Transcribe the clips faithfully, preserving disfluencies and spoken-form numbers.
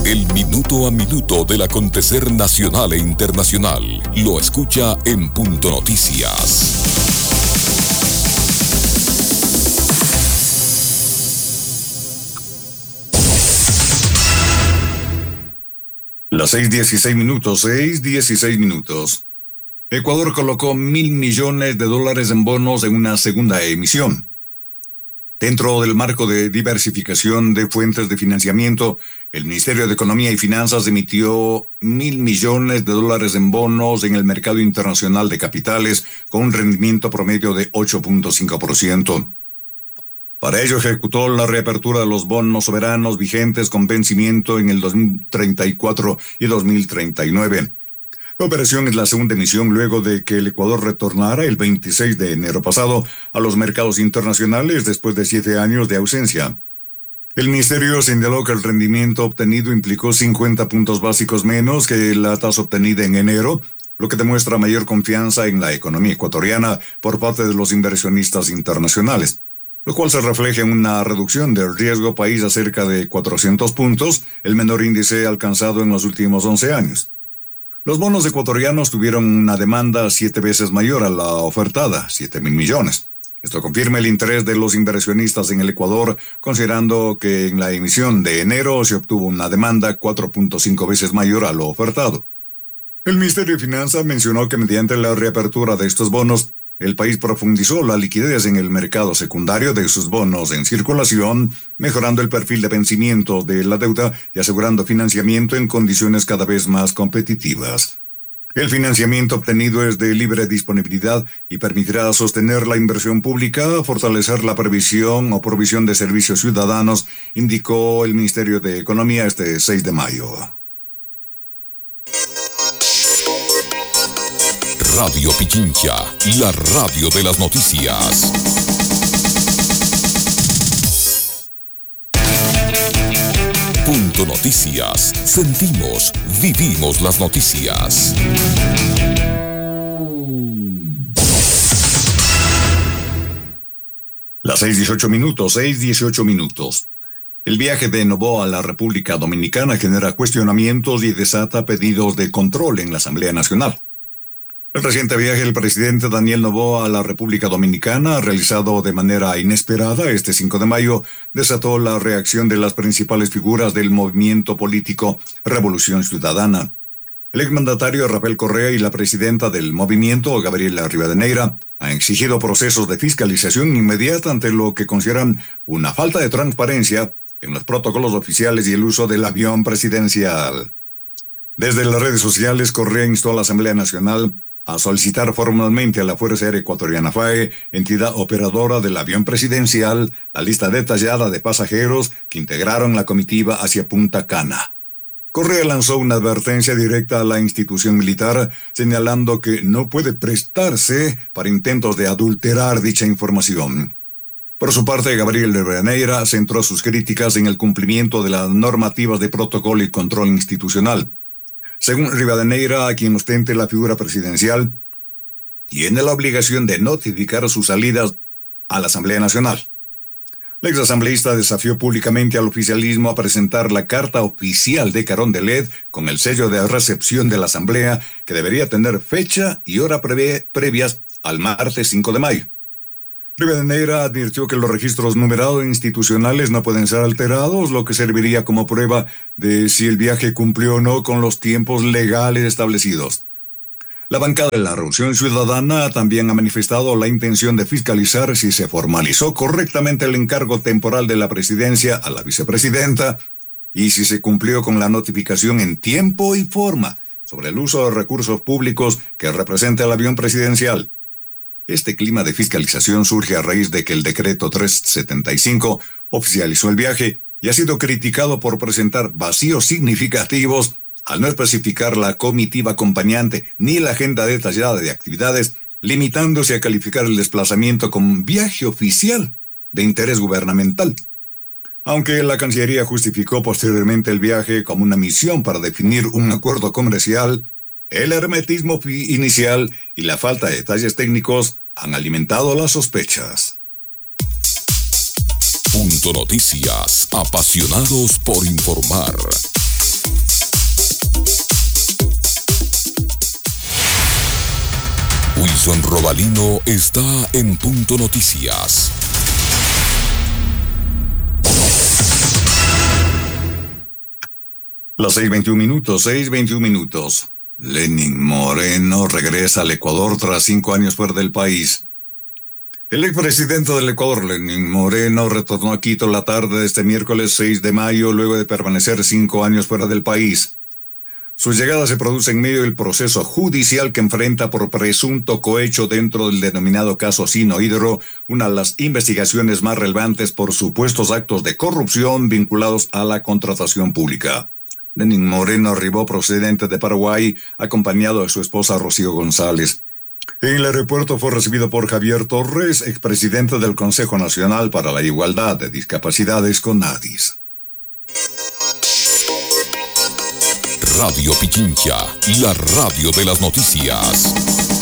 El minuto a minuto del acontecer nacional e internacional. Lo escucha en Punto Noticias. Las seis dieciséis minutos, seis dieciséis minutos. Ecuador colocó mil millones de dólares en bonos en una segunda emisión. Dentro del marco de diversificación de fuentes de financiamiento, el Ministerio de Economía y Finanzas emitió mil millones de dólares en bonos en el mercado internacional de capitales con un rendimiento promedio de ocho punto cinco por ciento. Para ello ejecutó la reapertura de los bonos soberanos vigentes con vencimiento en el dos mil treinta y cuatro y dos mil treinta y nueve. La operación es la segunda emisión luego de que el Ecuador retornara el veintiséis de enero pasado a los mercados internacionales después de siete años de ausencia. El ministerio señaló que el rendimiento obtenido implicó cincuenta puntos básicos menos que la tasa obtenida en enero, lo que demuestra mayor confianza en la economía ecuatoriana por parte de los inversionistas internacionales, lo cual se refleja en una reducción del riesgo país a cerca de cuatrocientos puntos, el menor índice alcanzado en los últimos once años. Los bonos ecuatorianos tuvieron una demanda siete veces mayor a la ofertada, siete mil millones. Esto confirma el interés de los inversionistas en el Ecuador, considerando que en la emisión de enero se obtuvo una demanda cuatro punto cinco veces mayor a lo ofertado. El Ministerio de Finanzas mencionó que mediante la reapertura de estos bonos, el país profundizó la liquidez en el mercado secundario de sus bonos en circulación, mejorando el perfil de vencimiento de la deuda y asegurando financiamiento en condiciones cada vez más competitivas. El financiamiento obtenido es de libre disponibilidad y permitirá sostener la inversión pública, fortalecer la previsión o provisión de servicios ciudadanos, indicó el Ministerio de Economía este seis de mayo. Radio Pichincha, la radio de las noticias. Punto Noticias. Sentimos, vivimos las noticias. Las seis dieciocho minutos, seis dieciocho minutos. El viaje de Noboa a la República Dominicana genera cuestionamientos y desata pedidos de control en la Asamblea Nacional. El reciente viaje del presidente Daniel Noboa a la República Dominicana, realizado de manera inesperada este cinco de mayo, desató la reacción de las principales figuras del movimiento político Revolución Ciudadana. El exmandatario Rafael Correa y la presidenta del movimiento, Gabriela Rivadeneira, han exigido procesos de fiscalización inmediata ante lo que consideran una falta de transparencia en los protocolos oficiales y el uso del avión presidencial. Desde las redes sociales, Correa instó a la Asamblea Nacional a solicitar formalmente a la Fuerza Aérea Ecuatoriana F A E, entidad operadora del avión presidencial, la lista detallada de pasajeros que integraron la comitiva hacia Punta Cana. Correa lanzó una advertencia directa a la institución militar, señalando que no puede prestarse para intentos de adulterar dicha información. Por su parte, Gabriel Rivadeneira centró sus críticas en el cumplimiento de las normativas de protocolo y control institucional. Según Rivadeneira, a quien ostente la figura presidencial, tiene la obligación de notificar sus salidas a la Asamblea Nacional. La exasambleísta desafió públicamente al oficialismo a presentar la carta oficial de Carondelet con el sello de recepción de la Asamblea, que debería tener fecha y hora previ- previas al martes cinco de mayo. Rivadeneira advirtió que los registros numerados institucionales no pueden ser alterados, lo que serviría como prueba de si el viaje cumplió o no con los tiempos legales establecidos. La bancada de la Revolución Ciudadana también ha manifestado la intención de fiscalizar si se formalizó correctamente el encargo temporal de la presidencia a la vicepresidenta y si se cumplió con la notificación en tiempo y forma sobre el uso de recursos públicos que representa el avión presidencial. Este clima de fiscalización surge a raíz de que el decreto trescientos setenta y cinco oficializó el viaje y ha sido criticado por presentar vacíos significativos al no especificar la comitiva acompañante ni la agenda detallada de actividades, limitándose a calificar el desplazamiento como viaje oficial de interés gubernamental. Aunque la Cancillería justificó posteriormente el viaje como una misión para definir un acuerdo comercial, el hermetismo inicial y la falta de detalles técnicos han alimentado las sospechas. Punto Noticias, apasionados por informar. Wilson Robalino está en Punto Noticias. Las seis veintiún minutos, seis veintiún minutos. Lenín Moreno regresa al Ecuador tras cinco años fuera del país. El expresidente del Ecuador, Lenín Moreno, retornó a Quito la tarde de este miércoles seis de mayo luego de permanecer cinco años fuera del país. Su llegada se produce en medio del proceso judicial que enfrenta por presunto cohecho dentro del denominado caso Sinohydro, una de las investigaciones más relevantes por supuestos actos de corrupción vinculados a la contratación pública. Lenín Moreno arribó procedente de Paraguay, acompañado de su esposa Rocío González. En el aeropuerto fue recibido por Javier Torres, expresidente del Consejo Nacional para la Igualdad de Discapacidades, CONADIS. Radio Pichincha, la radio de las noticias.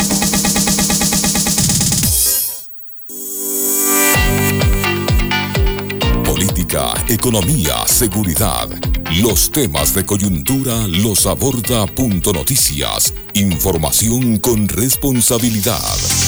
Política, economía, seguridad. Los temas de coyuntura los aborda Punto Noticias. Información con responsabilidad.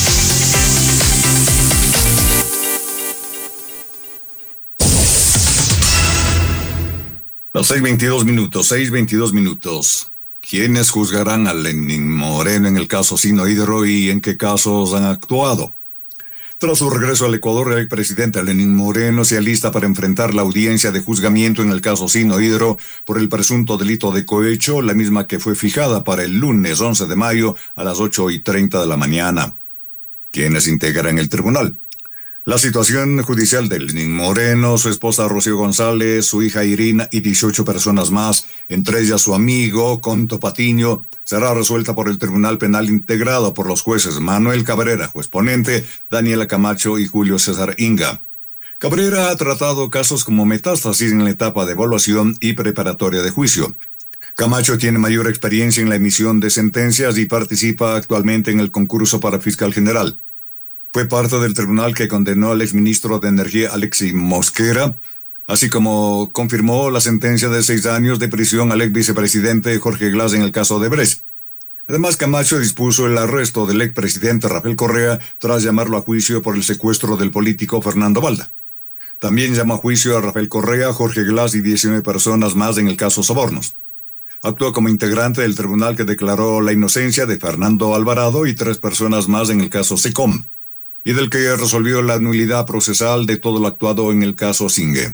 Los seis veintidós minutos, seis veintidós minutos. ¿Quiénes juzgarán a Lenín Moreno en el caso Sinohydro y en qué casos han actuado? Tras su regreso al Ecuador, el presidente Lenín Moreno se alista para enfrentar la audiencia de juzgamiento en el caso Sinohydro por el presunto delito de cohecho, la misma que fue fijada para el lunes once de mayo a las ocho y treinta de la mañana. ¿Quiénes integran el tribunal? La situación judicial de Lenín Moreno, su esposa Rocío González, su hija Irina y dieciocho personas más, entre ellas su amigo Conto Patiño, será resuelta por el Tribunal Penal integrado por los jueces Manuel Cabrera, juez ponente, Daniela Camacho y Julio César Inga. Cabrera ha tratado casos como metástasis en la etapa de evaluación y preparatoria de juicio. Camacho tiene mayor experiencia en la emisión de sentencias y participa actualmente en el concurso para fiscal general. Fue parte del tribunal que condenó al exministro de Energía Alexis Mosquera, así como confirmó la sentencia de seis años de prisión al ex vicepresidente Jorge Glass en el caso de Brecht. Además, Camacho dispuso el arresto del expresidente Rafael Correa tras llamarlo a juicio por el secuestro del político Fernando Balda. También llamó a juicio a Rafael Correa, Jorge Glass y diecinueve personas más en el caso Sobornos. Actuó como integrante del tribunal que declaró la inocencia de Fernando Alvarado y tres personas más en el caso SECOM, y del que resolvió la nulidad procesal de todo lo actuado en el caso Singue.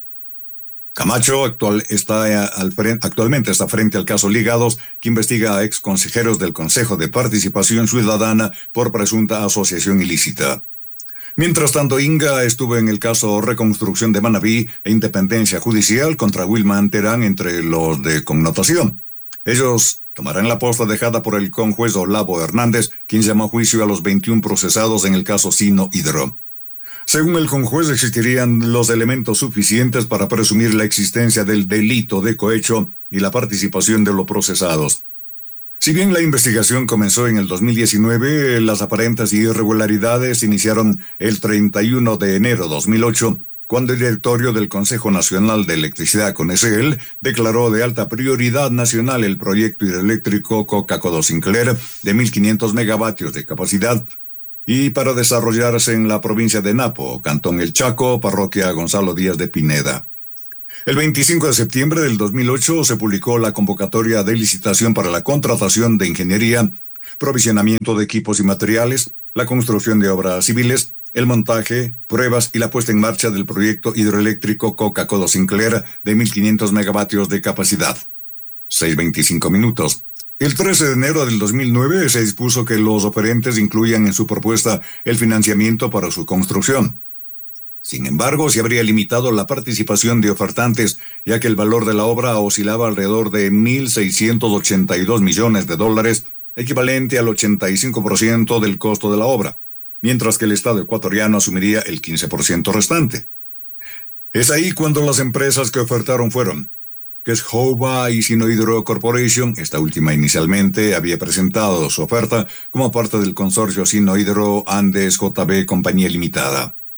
Camacho actual está al frente, actualmente está frente al caso Ligados, que investiga a ex consejeros del Consejo de Participación Ciudadana por presunta asociación ilícita. Mientras tanto, Inga estuvo en el caso Reconstrucción de Manabí e Independencia Judicial contra Wilman Terán entre los de connotación. Ellos tomarán la posta dejada por el conjuez Olavo Hernández, quien llamó a juicio a los veintiún procesados en el caso Sinohydro. Según el conjuez, existirían los elementos suficientes para presumir la existencia del delito de cohecho y la participación de los procesados. Si bien la investigación comenzó en el dos mil diecinueve, las aparentes irregularidades iniciaron el treinta y uno de enero de dos mil ocho, cuando el directorio del Consejo Nacional de Electricidad, CONECEL, declaró de alta prioridad nacional el proyecto hidroeléctrico Coca-Codo-Sinclair de mil quinientos megavatios de capacidad y para desarrollarse en la provincia de Napo, Cantón El Chaco, parroquia Gonzalo Díaz de Pineda. El veinticinco de septiembre del dos mil ocho se publicó la convocatoria de licitación para la contratación de ingeniería, provisionamiento de equipos y materiales, la construcción de obras civiles, el montaje, pruebas y la puesta en marcha del proyecto hidroeléctrico Coca-Codo-Sinclair de mil quinientos megavatios de capacidad. seis veinticinco minutos. El trece de enero del dos mil nueve se dispuso que los oferentes incluyan en su propuesta el financiamiento para su construcción. Sin embargo, se habría limitado la participación de ofertantes, ya que el valor de la obra oscilaba alrededor de mil seiscientos ochenta y dos millones de dólares, equivalente al ochenta y cinco por ciento del costo de la obra, mientras que el Estado ecuatoriano asumiría el quince por ciento restante. Es ahí cuando las empresas que ofertaron fueron que es Jova y Sinohydro Corporation. Esta última inicialmente había presentado su oferta como parte del consorcio Sinohydro Andes J B Compañía Limitada.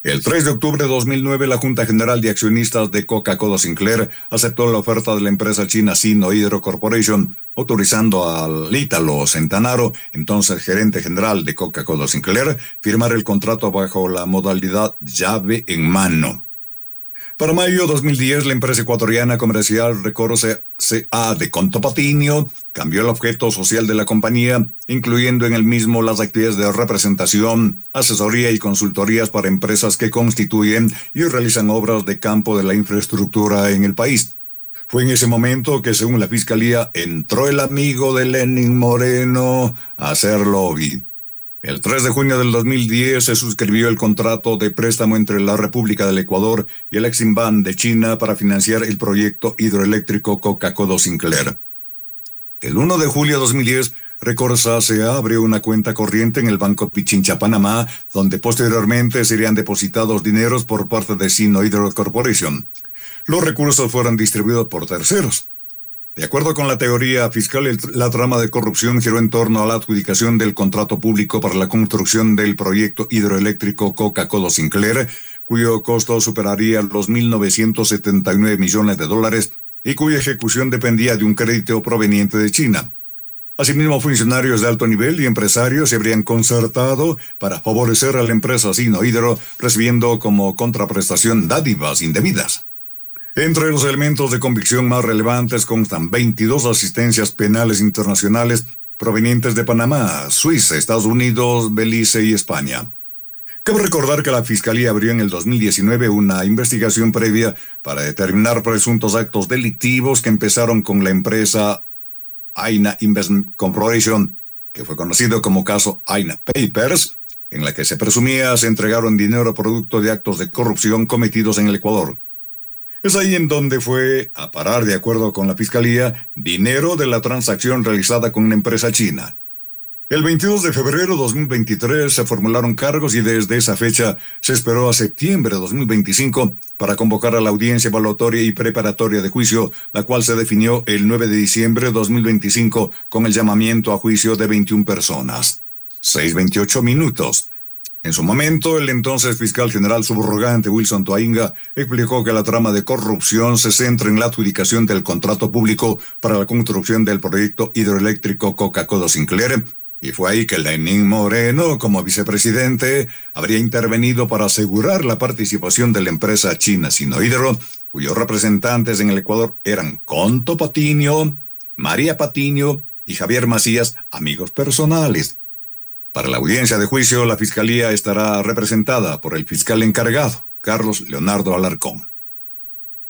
El tres de octubre de dos mil nueve, la Junta General de Accionistas de Coca-Cola Sinclair aceptó la oferta de la empresa china Sino Hydro Corporation, autorizando al Ítalo Centanaro, entonces gerente general de Coca-Cola Sinclair, firmar el contrato bajo la modalidad llave en mano. Para mayo de dos mil diez, la empresa ecuatoriana comercial Records C A de Conto Patinio cambió el objeto social de la compañía, incluyendo en el mismo las actividades de representación, asesoría y consultorías para empresas que constituyen y realizan obras de campo de la infraestructura en el país. Fue en ese momento que, según la Fiscalía, entró el amigo de Lenín Moreno a hacer lobby. El tres de junio del dos mil diez se suscribió el contrato de préstamo entre la República del Ecuador y el Eximbank de China para financiar el proyecto hidroeléctrico Coca-Cola Sinclair. El uno de julio de dos mil diez, Records se abrió una cuenta corriente en el Banco Pichincha Panamá, donde posteriormente serían depositados dineros por parte de Sino Hydro Corporation. Los recursos fueron distribuidos por terceros. De acuerdo con la teoría fiscal, el, la trama de corrupción giró en torno a la adjudicación del contrato público para la construcción del proyecto hidroeléctrico Coca-Cola Sinclair, cuyo costo superaría los mil novecientos setenta y nueve millones de dólares y cuya ejecución dependía de un crédito proveniente de China. Asimismo, funcionarios de alto nivel y empresarios se habrían concertado para favorecer a la empresa Sino Hydro, recibiendo como contraprestación dádivas indebidas. Entre los elementos de convicción más relevantes constan veintidós asistencias penales internacionales provenientes de Panamá, Suiza, Estados Unidos, Belice y España. Cabe recordar que la Fiscalía abrió en el dos mil diecinueve una investigación previa para determinar presuntos actos delictivos que empezaron con la empresa Aina Investment Corporation, que fue conocido como caso Aina Papers, en la que se presumía se entregaron dinero producto de actos de corrupción cometidos en el Ecuador. Es ahí en donde fue a parar, de acuerdo con la Fiscalía, dinero de la transacción realizada con una empresa china. El veintidós de febrero de dos mil veintitrés se formularon cargos y desde esa fecha se esperó a septiembre de dos mil veinticinco para convocar a la audiencia evaluatoria y preparatoria de juicio, la cual se definió el nueve de diciembre de dos mil veinticinco con el llamamiento a juicio de veintiuna personas. seis veintiocho minutos. En su momento, el entonces fiscal general subrogante Wilson Toainga explicó que la trama de corrupción se centra en la adjudicación del contrato público para la construcción del proyecto hidroeléctrico Coca-Cola Sinclair, y fue ahí que Lenín Moreno, como vicepresidente, habría intervenido para asegurar la participación de la empresa china Sino Hydro, cuyos representantes en el Ecuador eran Conto Patinio, María Patinio y Javier Macías, amigos personales. Para la audiencia de juicio, la Fiscalía estará representada por el fiscal encargado, Carlos Leonardo Alarcón.